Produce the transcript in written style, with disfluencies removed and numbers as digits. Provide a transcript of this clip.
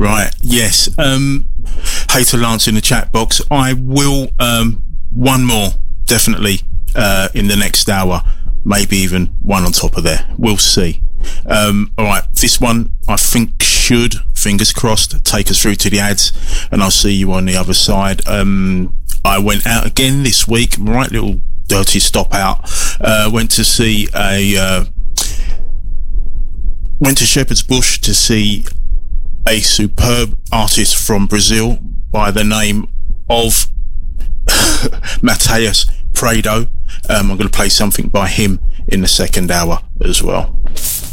Right, yes. Hater Lance in the chat box. I will, one more, definitely, in the next hour. Maybe even one on top of there. We'll see. Alright, this one, I think should, fingers crossed, take us through to the ads, and I'll see you on the other side. I went out again this week, right little dirty stop out. Went to see went to Shepherd's Bush to see a superb artist from Brazil by the name of Mateus Prado. I'm going to play something by him in the second hour as well.